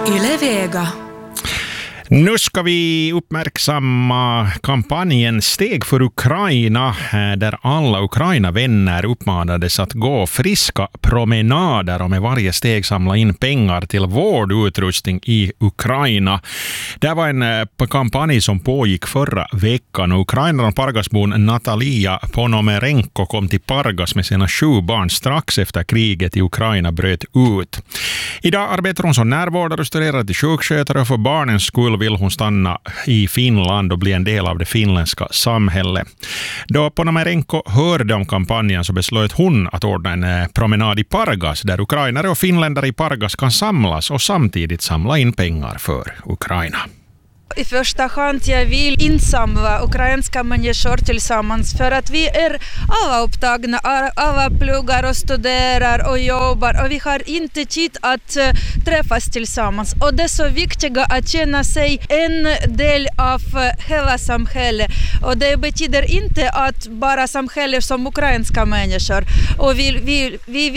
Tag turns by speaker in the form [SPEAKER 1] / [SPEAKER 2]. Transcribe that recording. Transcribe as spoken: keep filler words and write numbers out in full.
[SPEAKER 1] Yle Vega.
[SPEAKER 2] Nu ska vi uppmärksamma kampanjen Steg för Ukraina, där alla Ukraina-vänner uppmanades att gå friska promenader och med varje steg samla in pengar till vårdutrustning i Ukraina. Det var en kampanj som pågick förra veckan och ukrainaren Pargasbon Natalia Ponomarenko kom till Pargas med sina sju barn strax efter kriget i Ukraina bröt ut. Idag arbetar hon som närvårdare och studerar till sjukskötare, och för barnens skull vill hon stanna i Finland och bli en del av det finländska samhället. Då Ponomarenko hörde om kampanjen så beslöt hon att ordna en promenad i Pargas där ukrainare och finländare i Pargas kan samlas och samtidigt samla in pengar för Ukraina.
[SPEAKER 3] I första hand jag vill insamla ukrainska människor tillsammans för att vi är alla upptagna, alla pluggar och studerar och jobbar och vi har inte tid att uh, träffas tillsammans. Och det är så viktigt att känna sig en del av uh, hela samhället. Och det betyder inte att bara samhället som ukrainska människor. Och vi, vi, vi